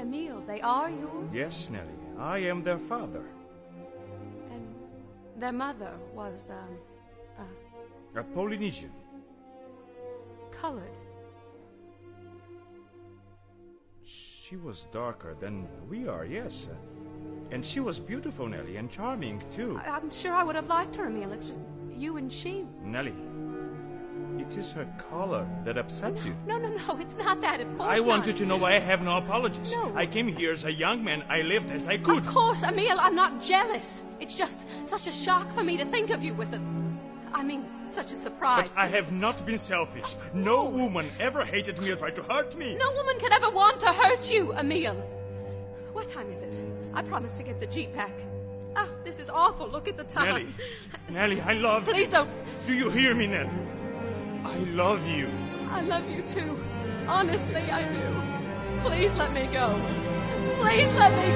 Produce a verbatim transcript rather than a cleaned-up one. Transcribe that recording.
Emil, they are yours? Yes, Nellie. I am their father. And their mother was, um, uh... A Polynesian. colored. She was darker than we are, yes. Uh, and she was beautiful, Nellie, and charming, too. I I'm sure I would have liked her, Emil. It's just you and she. Nellie, it is her color that upsets you. No, no, no, it's not that. Of course I not. want you to know why I have no apologies. No. I came here as a young man. I lived as I could. Of course, Emil, I'm not jealous. It's just such a shock for me to think of you with a... I mean, such a surprise. But I have not been selfish. No woman ever hated me or tried to hurt me. No woman could ever want to hurt you, Emil. What time is it? I promised to get the Jeep back. Ah, this is awful. Look at the time. Nellie, Nellie, I love you. Please don't. Do you hear me, Nellie? I love you. I love you too. Honestly, I do. Please let me go. Please let me